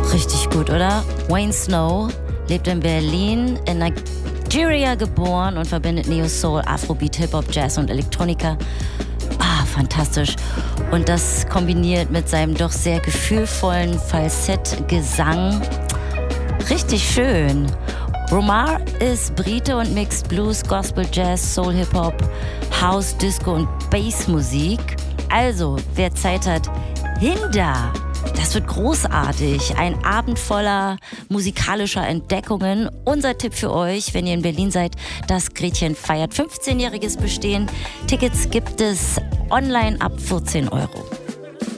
Richtig gut, oder? Wayne Snow lebt in Berlin, in Nigeria geboren und verbindet Neo-Soul, Afrobeat, Hip-Hop, Jazz und Elektronika. Fantastisch. Und das kombiniert mit seinem doch sehr gefühlvollen Falsettgesang. Richtig schön. Romar ist Brite und mixt Blues, Gospel, Jazz, Soul, Hip-Hop, House, Disco und Bassmusik. Also, wer Zeit hat, hinter! Das wird großartig. Ein Abend voller musikalischer Entdeckungen. Unser Tipp für euch, wenn ihr in Berlin seid, das Gretchen feiert 15-jähriges Bestehen. Tickets gibt es online ab 14 €.